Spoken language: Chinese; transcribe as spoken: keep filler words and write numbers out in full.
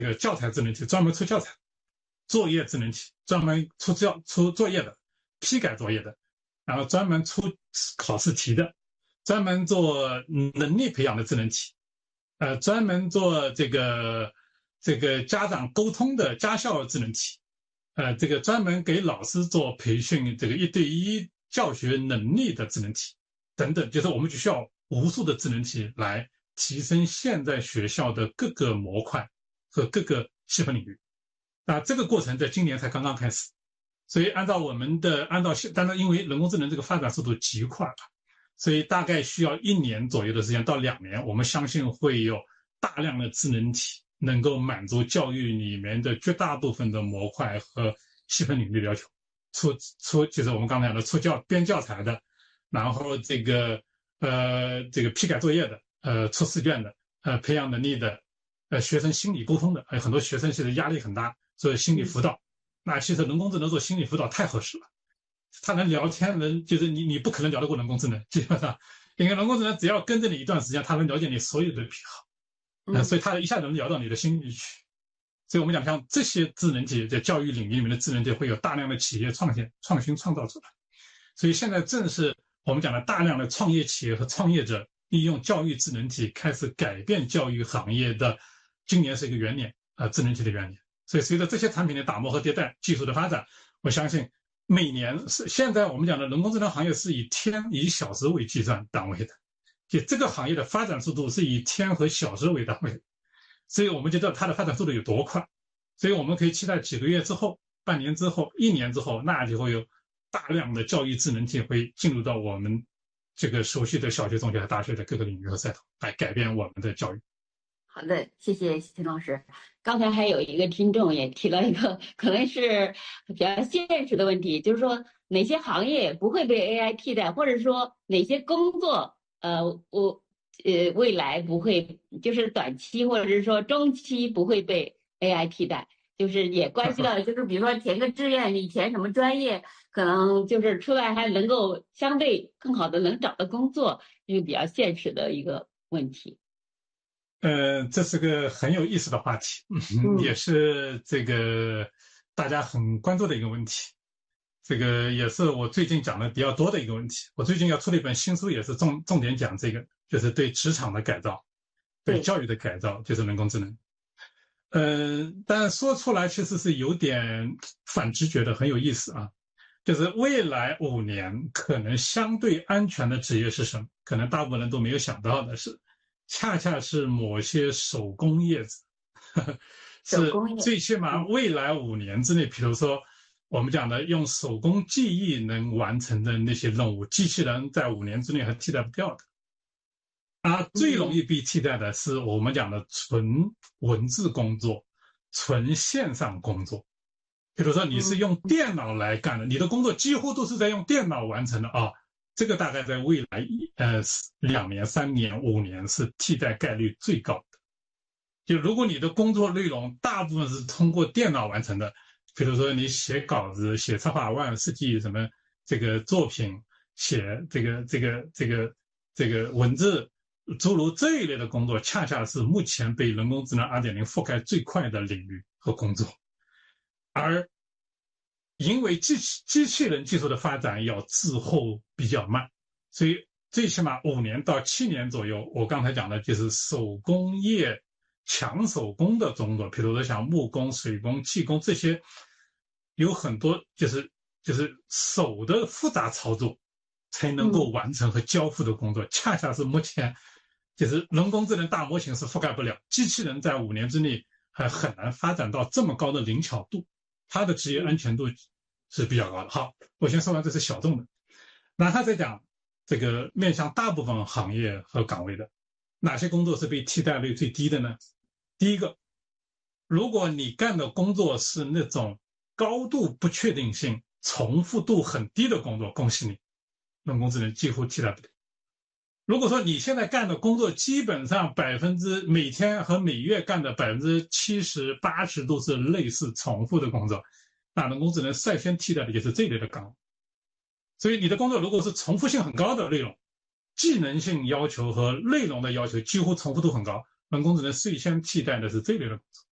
个教材智能体，专门出教材；作业智能体，专门出教出作业的，批改作业的；然后专门出考试题的，专门做能力培养的智能体，呃，专门做这个这个家长沟通的家校智能体，呃，这个专门给老师做培训，这个一对一教学能力的智能体等等，就是我们就需要无数的智能体来提升现在学校的各个模块和各个细分领域。那这个过程在今年才刚刚开始，所以按照我们的按照当然因为人工智能这个发展速度极快了，所以大概需要一年左右的时间到两年，我们相信会有大量的智能体能够满足教育里面的绝大部分的模块和细分领域的要求。出出就是我们刚才讲的出教编教材的，然后这个呃这个批改作业的，呃出试卷的，呃培养能力的，呃学生心理沟通的，还有很多学生现在压力很大，所以心理辅导。那其实人工智能做心理辅导太合适了，他能聊天，能就是你你不可能聊得过人工智能，基本上，因为人工智能只要跟着你一段时间，他能了解你所有的癖好，呃，所以他一下能聊到你的心里去。所以我们讲像这些智能体在教育领域里面的智能体会有大量的企业创新创新创造出来，所以现在正是我们讲的大量的创业企业和创业者利用教育智能体开始改变教育行业的，今年是一个元年啊、呃，智能体的元年。所以随着这些产品的打磨和迭代，技术的发展，我相信每年是现在我们讲的人工智能行业是以天以小时为计算单位的，就这个行业的发展速度是以天和小时为单位的。所以我们就知道它的发展速度有多快，所以我们可以期待几个月之后、半年之后、一年之后，那就会有大量的教育智能体会进入到我们这个熟悉的小学、中学和大学的各个领域和赛道，来改变我们的教育。 好的，谢谢秦老师。刚才还有一个听众也提了一个可能是比较现实的问题，就是说哪些行业不会被 A I 替代，或者说哪些工作呃我。呃，未来不会，就是短期或者是说中期不会被 A I 替代，就是也关系到，就是比如说填个志愿，你填什么专业，可能就是出来还能够相对更好的能找到工作，一个比较现实的一个问题。 呃，这是个很有意思的话题，嗯、也是这个大家很关注的一个问题。这个也是我最近讲的比较多的一个问题。我最近要出了一本新书，也是重重点讲这个，就是对职场的改造，对教育的改造，就是人工智能。嗯、呃，但说出来其实是有点反直觉的，很有意思啊。就是未来五年可能相对安全的职业是什么？可能大部分人都没有想到的是，恰恰是某些手工业者，呵呵是最起码未来五年之内，比如说。我们讲的用手工技艺能完成的那些任务，机器人在五年之内还替代不掉的。而最容易被替代的是我们讲的纯文字工作、纯线上工作。比如说你是用电脑来干的，你的工作几乎都是在用电脑完成的啊。这个大概在未来呃两年、三年、五年是替代概率最高的。就如果你的工作内容大部分是通过电脑完成的。比如说你写稿子、写策划案、设计什么这个作品、写这个这个这个这个文字，诸如这一类的工作，恰恰是目前被人工智能 二点零 覆盖最快的领域和工作。而因为机器机器人技术的发展要滞后比较慢，所以最起码五年到七年左右，我刚才讲的就是手工业。强手工的工作，比如说像木工、水工、气工这些，有很多就是就是手的复杂操作才能够完成和交付的工作，嗯、恰恰是目前就是人工智能大模型是覆盖不了，机器人在五年之内还很难发展到这么高的灵巧度，它的职业安全度是比较高的。好，我先说完这是小众的，然后再讲这个面向大部分行业和岗位的。哪些工作是被替代率最低的呢？第一个，如果你干的工作是那种高度不确定性、重复度很低的工作，恭喜你，人工智能几乎替代不了。如果说你现在干的工作基本上百分之每天和每月干的百分之七十、八十都是类似重复的工作，那人工智能率先替代的就是这一类的岗位。所以你的工作如果是重复性很高的内容，技能性要求和内容的要求几乎重复度很高，人工智能最先替代的是这类的工作。